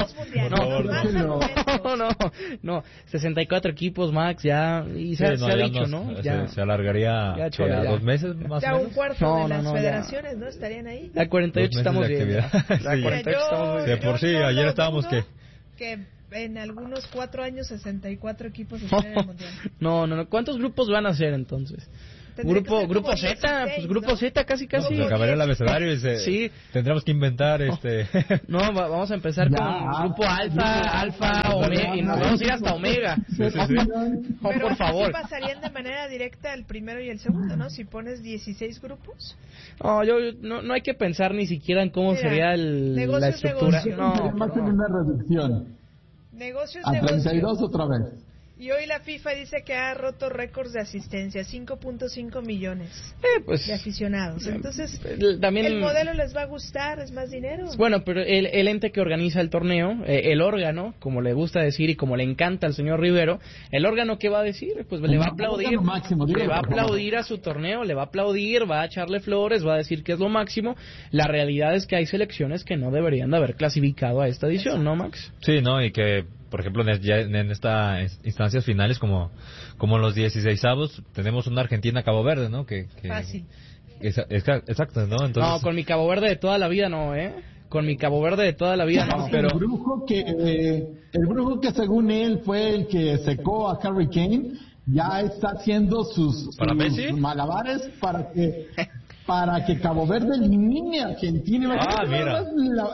No, 64 equipos, Max, ya, y se ha dicho, ¿no? Se alargaría a 2 meses más o menos. Ya un cuarto de las federaciones, ¿no? Estarían ahí. La 48 estamos bien. La 48 estamos bien. De por sí, ayer estábamos que en algunos 4 años 64 equipos están en el Mundial. No. ¿Cuántos grupos van a ser entonces? Grupo Z, 16, pues Grupo ¿no? Z casi. No, pues acabaría el abecedario y sí. Tendremos que inventar No, vamos a empezar con Grupo Alfa, Omega, y nos vamos a ir hasta Omega. Sí. Pero por favor. Así pasarían de manera directa el primero y el segundo, ¿no? Si pones 16 grupos. No hay que pensar ni siquiera en cómo sería la estructura. Más en una reducción. Negocios. A 32 otra vez. Y hoy la FIFA dice que ha roto récords de asistencia, 5.5 millones de aficionados. Entonces, también el modelo les va a gustar, es más dinero. Bueno, pero el ente que organiza el torneo, el órgano, como le gusta decir y como le encanta al señor Rivero, el órgano, ¿qué va a decir? Pues le va a aplaudir, le va a aplaudir a su torneo, le va a aplaudir, va a echarle flores, va a decir que es lo máximo. La realidad es que hay selecciones que no deberían de haber clasificado a esta edición, ¿no, Max? Sí, ¿no? Y que por ejemplo, ya en estas instancias finales, como los 16avos, tenemos una Argentina-Cabo Verde, ¿no? Fácil. Exacto, ¿no? Entonces... No, con mi Cabo Verde de toda la vida no, ¿eh? Con mi Cabo Verde de toda la vida no. Pero el brujo que según él fue el que secó a Harry Kane, ya está haciendo sus malabares para que Cabo Verde elimine a Argentina. Mira.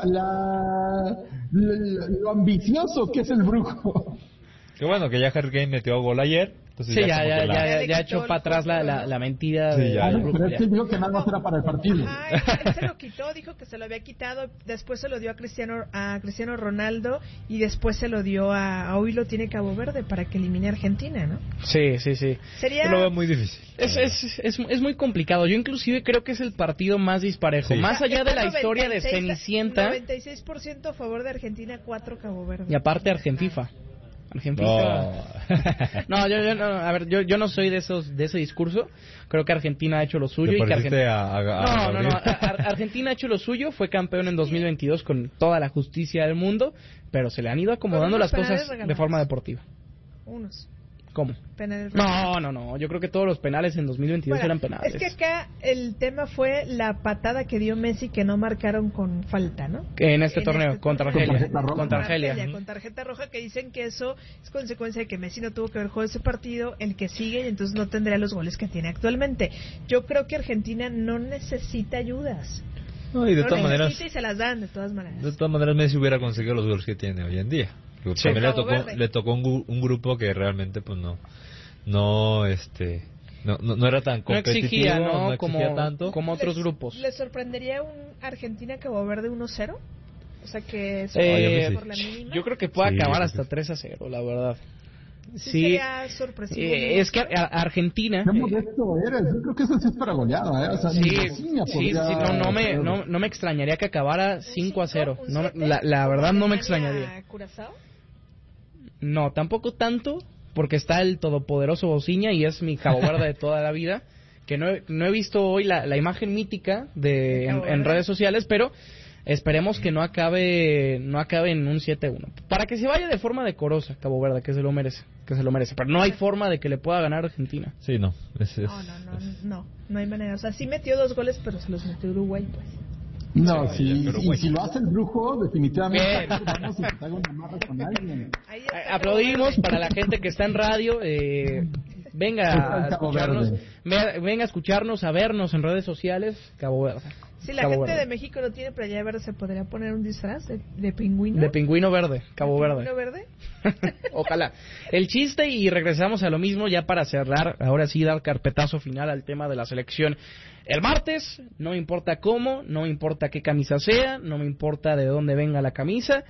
Lo ambicioso que es el brujo. Qué bueno que ya Harry Kane metió gol ayer. Entonces sí, ya echó para atrás la mentira. Sí, pero es que dijo que nada más era para el partido. Él se lo quitó, dijo que se lo había quitado, después se lo dio a Cristiano Ronaldo y después se lo dio hoy lo tiene Cabo Verde para que elimine a Argentina, ¿no? Sí. Yo lo veo muy difícil. Es muy complicado. Yo inclusive creo que es el partido más disparejo. Sí. Más allá de la historia de Cenicienta. 96% a favor de Argentina, 4 Cabo Verde. Y aparte Argentina. Yo no soy de ese discurso. Creo que Argentina ha hecho lo suyo y que Argentina ha hecho lo suyo, fue campeón en 2022 con toda la justicia del mundo, pero se le han ido acomodando las cosas de forma deportiva. Unos. ¿Cómo? Penales. No, yo creo que todos los penales en 2022 eran penales. Es que acá el tema fue la patada que dio Messi que no marcaron con falta, ¿no? En este torneo, contra Argelia. Con tarjeta roja, que dicen que eso es consecuencia de que Messi no tuvo que haber jugado ese partido, el que sigue, y entonces no tendría los goles que tiene actualmente. Yo creo que Argentina no necesita ayudas. No, y de todas maneras, y se las dan, de todas maneras. De todas maneras, Messi hubiera conseguido los goles que tiene hoy en día. Sí. Le tocó un grupo que realmente pues no era tan competitivo, no exigía tanto como otros grupos. ¿Les sorprendería un Argentina-Cabo Verde 1-0? O sea que por la mínima. Yo creo que puede acabar hasta 3-0, la verdad. Sí, sería sorpresivo. Es que Argentina. Qué modesto eres. Yo creo que eso sí es para goleada, ¿eh? O sea, no me extrañaría que acabara 5-0. La verdad no me extrañaría. ¿Curazao? No, tampoco tanto, porque está el todopoderoso Bociña y es mi Cabo Verde de toda la vida, que no he visto hoy la imagen mítica en redes sociales, pero esperemos que no acabe en un 7-1, para que se vaya de forma decorosa Cabo Verde, que se lo merece, pero no hay forma de que le pueda ganar Argentina. Sí, no. No hay manera. O sea, sí metió 2 goles, pero se los metió Uruguay, pues. No, si lo hace el brujo, definitivamente vamos a hacer una marra con alguien. Aplaudimos para la gente que está en radio. Venga a escucharnos, a vernos en redes sociales. Cabo Verde. Si la gente de México no tiene playa verde, ¿se podría poner un disfraz de pingüino? De pingüino verde, Cabo Verde. ¿Pingüino verde? Ojalá. El chiste, y regresamos a lo mismo ya para cerrar, ahora sí dar carpetazo final al tema de la selección. El martes, no me importa cómo, no me importa qué camisa sea, no me importa de dónde venga la camisa,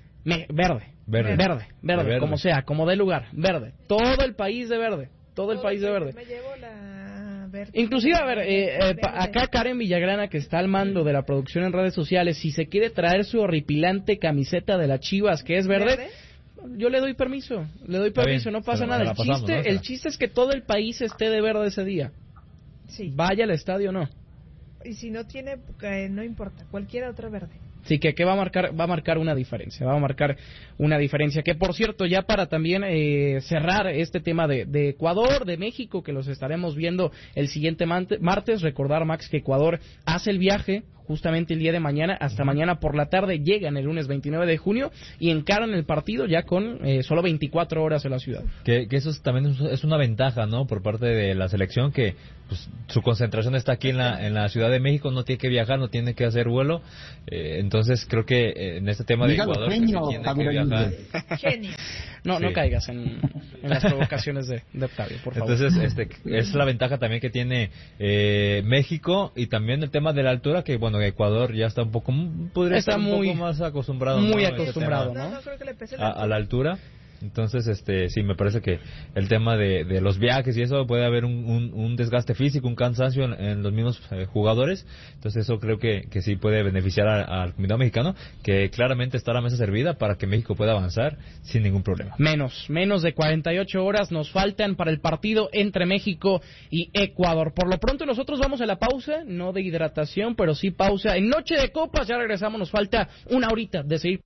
verde, como sea, como dé lugar, verde. Todo el país de verde, Me llevo la verde. Inclusive, acá Karen Villagrana, que está al mando de la producción en redes sociales, si se quiere traer su horripilante camiseta de las Chivas, que es verde, yo le doy permiso, no pasa nada. El chiste es que todo el país esté de verde ese día. Sí. Vaya al estadio o no. Y si no tiene, no importa, cualquier otro verde. Sí, que va a marcar una diferencia, que por cierto, ya para también cerrar este tema de Ecuador, de México, que los estaremos viendo el siguiente martes, recordar, Max, que Ecuador hace el viaje justamente el día de mañana, hasta mañana por la tarde, llegan el lunes 29 de junio y encaran el partido ya con solo 24 horas en la ciudad. Que eso también es una ventaja, ¿no?, por parte de la selección, que pues, su concentración está aquí en la Ciudad de México, no tiene que viajar, no tiene que hacer vuelo, entonces creo que en este tema de Ecuador tiene que viajar. Genio. No caigas en las provocaciones de Octavio, por favor. Entonces, es la ventaja también que tiene México, y también el tema de la altura, que bueno, Ecuador ya está un poco más acostumbrado. Muy acostumbrado, ¿no? No creo que le pese a la altura. Entonces, sí, me parece que el tema de los viajes y eso, puede haber un desgaste físico, un cansancio en los mismos jugadores. Entonces, eso creo que sí puede beneficiar al combinado mexicano, que claramente está la mesa servida para que México pueda avanzar sin ningún problema. Menos de 48 horas nos faltan para el partido entre México y Ecuador. Por lo pronto, nosotros vamos a la pausa, no de hidratación, pero sí pausa en Noche de Copas. Ya regresamos, nos falta una horita de seguir.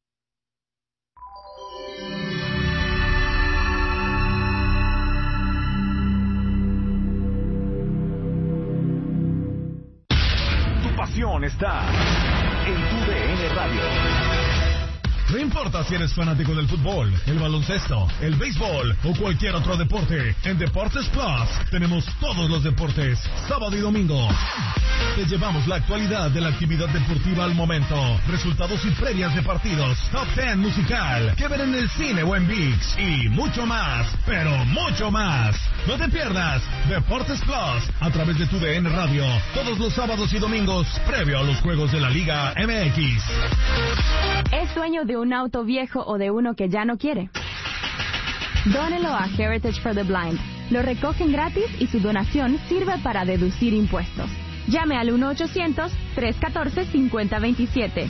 Está en tu DN Radio. No importa si eres fanático del fútbol, el baloncesto, el béisbol o cualquier otro deporte, en Deportes Plus tenemos todos los deportes, sábado y domingo. Te llevamos la actualidad de la actividad deportiva al momento, resultados y previas de partidos, top 10 musical, que ver en el cine o en ViX, y mucho más, pero mucho más. No te pierdas Deportes Plus a través de tu DN Radio, todos los sábados y domingos, previo a los juegos de la Liga MX. ¿Es dueño de un auto viejo o de uno que ya no quiere? Dónelo a Heritage for the Blind. Lo recogen gratis y su donación sirve para deducir impuestos. Llame al 1-800-314-5027.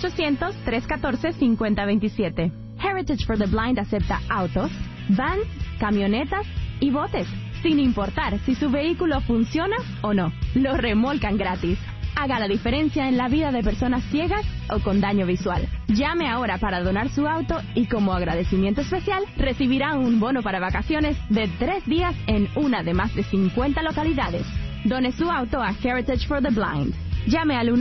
1-800-314-5027. Heritage for the Blind acepta autos, vans, camionetas y botes, sin importar si su vehículo funciona o no. Lo remolcan gratis. Haga la diferencia en la vida de personas ciegas o con daño visual. Llame ahora para donar su auto y como agradecimiento especial recibirá un bono para vacaciones de 3 días en una de más de 50 localidades. Done su auto a Heritage for the Blind. Llame al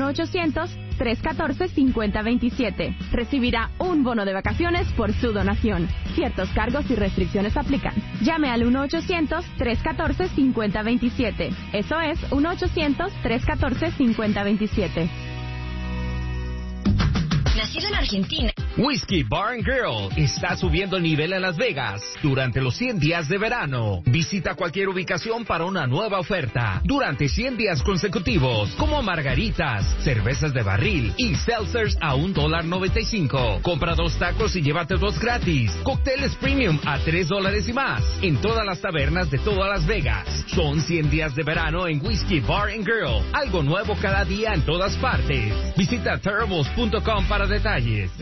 1-800-314-5027. Recibirá un bono de vacaciones por su donación. Ciertos cargos y restricciones aplican. Llame al 1-800-314-5027. Eso es 1-800-314-5027. Nacido en Argentina. Whiskey Bar & Grill está subiendo el nivel en Las Vegas durante los 100 días de verano. Visita cualquier ubicación para una nueva oferta durante 100 días consecutivos, como margaritas, cervezas de barril y seltzers a $1.95. Compra 2 tacos y llévate 2 gratis. Cócteles premium a $3 y más en todas las tabernas de toda Las Vegas. Son 100 días de verano en Whiskey Bar & Grill. Algo nuevo cada día en todas partes. Visita terribles.com para detalles.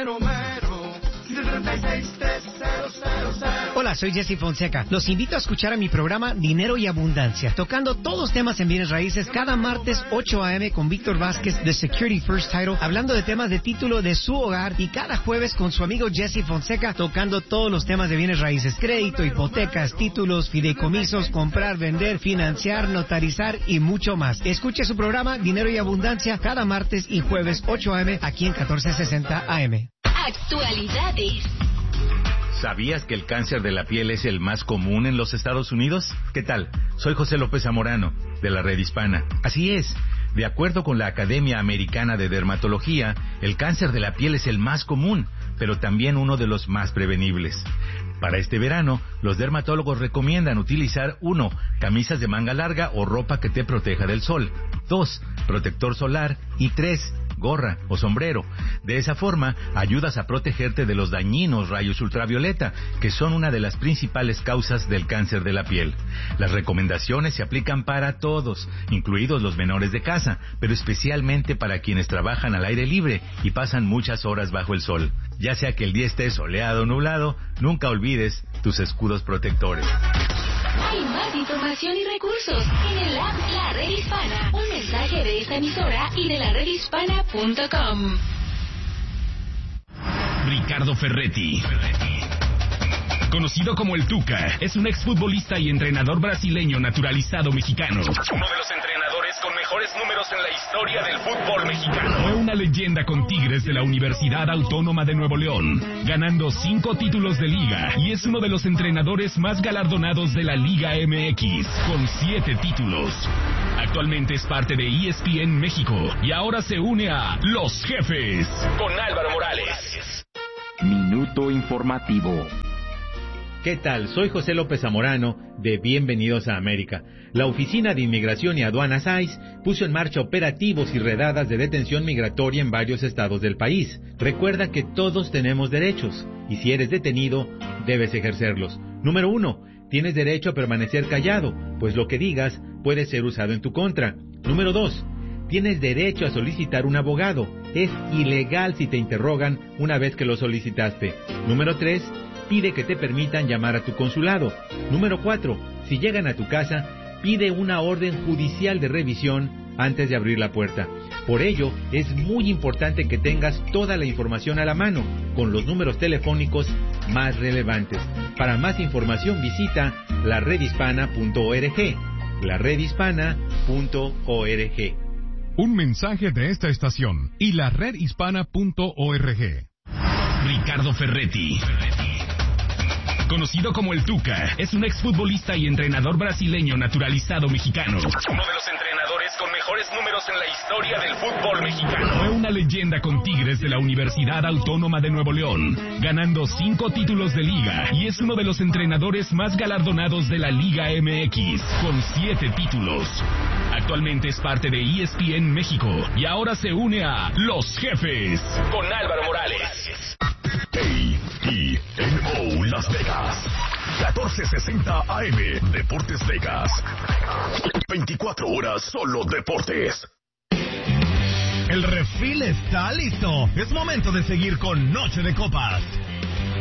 Hola, soy Jesse Fonseca. Los invito a escuchar a mi programa Dinero y Abundancia, tocando todos los temas en bienes raíces cada martes 8 a.m. con Víctor Vázquez de Security First Title, hablando de temas de título de su hogar, y cada jueves con su amigo Jesse Fonseca tocando todos los temas de bienes raíces: crédito, hipotecas, títulos, fideicomisos, comprar, vender, financiar, notarizar y mucho más. Escuche su programa Dinero y Abundancia cada martes y jueves 8 a.m. aquí en 1460 AM. Actualidades. ¿Sabías que el cáncer de la piel es el más común en los Estados Unidos? ¿Qué tal? Soy José López Zamorano, de la Red Hispana. Así es, de acuerdo con la Academia Americana de Dermatología, el cáncer de la piel es el más común, pero también uno de los más prevenibles. Para este verano, los dermatólogos recomiendan utilizar 1. Camisas de manga larga o ropa que te proteja del sol. 2. Protector solar. Y 3. gorra o sombrero. De esa forma, ayudas a protegerte de los dañinos rayos ultravioleta, que son una de las principales causas del cáncer de la piel. Las recomendaciones se aplican para todos, incluidos los menores de casa, pero especialmente para quienes trabajan al aire libre y pasan muchas horas bajo el sol. Ya sea que el día esté soleado o nublado, nunca olvides tus escudos protectores. Hay más información y recursos en el app La Red Hispana. Un mensaje de esta emisora y de la redhispana.com. Ricardo Ferretti, conocido como el Tuca, es un exfutbolista y entrenador brasileño naturalizado mexicano. Uno de los entrenadores con mejores números en la historia del fútbol mexicano. Fue una leyenda con Tigres de la Universidad Autónoma de Nuevo León, ganando 5 títulos de liga, y es uno de los entrenadores más galardonados de la Liga MX, con 7 títulos. Actualmente es parte de ESPN México y ahora se une a Los Jefes con Álvaro Morales. Minuto informativo. ¿Qué tal? Soy José López Zamorano de Bienvenidos a América. La Oficina de Inmigración y Aduanas ICE puso en marcha operativos y redadas de detención migratoria en varios estados del país. Recuerda que todos tenemos derechos y si eres detenido, debes ejercerlos. Número 1. Tienes derecho a permanecer callado, pues lo que digas puede ser usado en tu contra. Número 2. Tienes derecho a solicitar un abogado. Es ilegal si te interrogan una vez que lo solicitaste. Número 3. Pide que te permitan llamar a tu consulado. Número 4. Si llegan a tu casa, pide una orden judicial de revisión antes de abrir la puerta. Por ello, es muy importante que tengas toda la información a la mano, con los números telefónicos más relevantes. Para más información visita laredhispana.org. laredhispana.org. Un mensaje de esta estación y laredhispana.org. Ricardo Ferretti, conocido como el Tuca, es un exfutbolista y entrenador brasileño naturalizado mexicano. Uno de los entrenadores con mejores números en la historia del fútbol mexicano. Fue una leyenda con Tigres de la Universidad Autónoma de Nuevo León, ganando 5 títulos de liga, y es uno de los entrenadores más galardonados de la Liga MX, con 7 títulos. Actualmente es parte de ESPN México y ahora se une a Los Jefes con Álvaro Morales. KENO Las Vegas, 1460 AM, Deportes Vegas. 24 horas solo deportes. El refil está listo. Es momento de seguir con Noche de Copas.